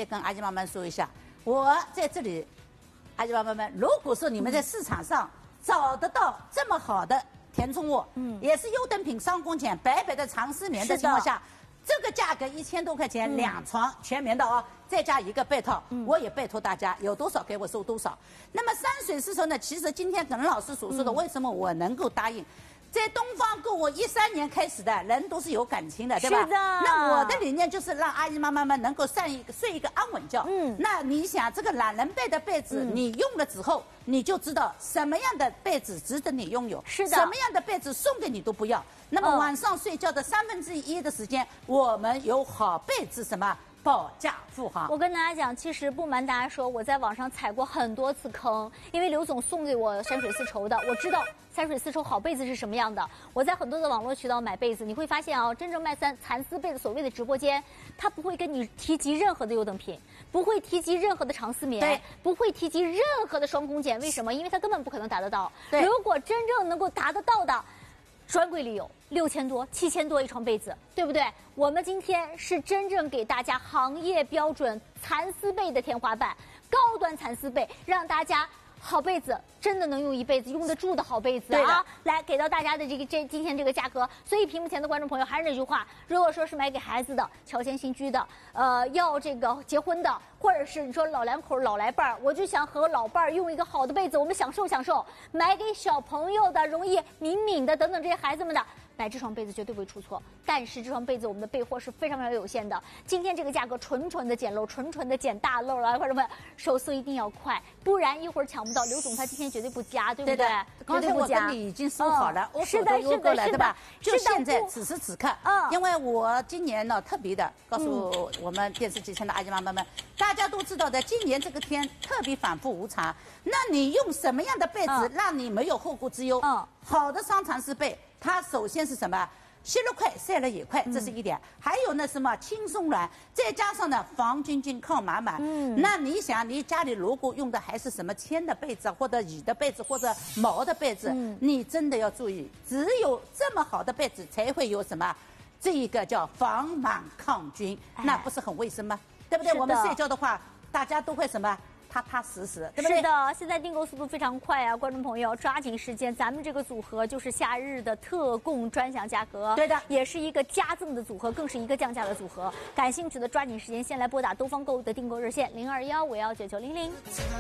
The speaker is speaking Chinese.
再跟阿姨妈们说一下，我在这里，阿姨妈们，如果说你们在市场上找得到这么好的填充物，也是优等品上工钱，白白的长丝棉的情况下。这个价格1000多块钱2床全棉的哦，再加1个被套，我也拜托大家有多少给我收多少。那么山水丝绸呢？其实今天耿老师所说的，为什么我能够答应？在东方购物13年开始的人都是有感情的，对吧？ 是的。 那我的理念就是让阿姨妈妈们能够睡一个安稳觉。那你想这个懒人被的被子，你用了之后，你就知道什么样的被子值得你拥有， 是的。 什么样的被子送给你都不要。那么晚上睡觉的1/3的时间，我们有好被子什么？保驾护航。 我跟大家讲，其实不瞒大家说，我在网上踩过很多次坑，因为刘总送给我山水丝绸的，我知道山水丝绸好被子是什么样的。我在很多的网络渠道买被子，你会发现啊，真正卖蚕丝被的所谓的直播间，他不会跟你提及任何的优等品，不会提及任何的长丝棉，不会提及任何的双工剪。为什么？因为他根本不可能达得到。如果真正能够达得到的，专柜里有6000多、7000多一床被子，对不对？我们今天是真正给大家行业标准蚕丝被的天花板，高端蚕丝被，让大家好被子真的能用一辈子，用得住的好被子啊！来给到大家的今天这个价格。所以屏幕前的观众朋友还是那句话，如果说是买给孩子的、乔迁新居的，要这个结婚的，或者是你说老两口老来伴儿，我就想和老伴儿用一个好的被子，我们享受享受。买给小朋友的，容易敏的等等这些孩子们的。买这双被子绝对不会出错，但是这双被子我们的备货是非常有限的。今天这个价格纯的捡漏，纯的捡大漏了，朋友们，手速一定要快，不然一会儿抢不到。刘总他今天绝对不加，对不对？ 刚才我跟你已经说好了，我手都邮过来，对吧？就现在此时此刻，因为我今年呢特别的告诉我们电视机前的阿姨妈妈们，大家都知道的，今年这个天特别反复无常，那你用什么样的被子让你没有后顾之忧？好的双蚕丝被。它首先是什么？吸了快，晒了也快，这是一点。还有呢，什么轻松软，再加上呢防菌菌抗螨螨。那你想，你家里如果用的还是什么铅的被子，或者蚁的被子，或者毛的被子，你真的要注意，只有这么好的被子才会有什么，这一个叫防螨抗菌，那不是很卫生吗？对不对？我们睡觉的话，大家都会什么？踏踏实实，对不对？ 是的，现在订购速度非常快啊，观众朋友抓紧时间，咱们这个组合就是夏日的特供专享价格， 对的， 也是一个加赠的组合，更是一个降价的组合。感兴趣的抓紧时间，先来拨打东方购物的订购热线0215199900。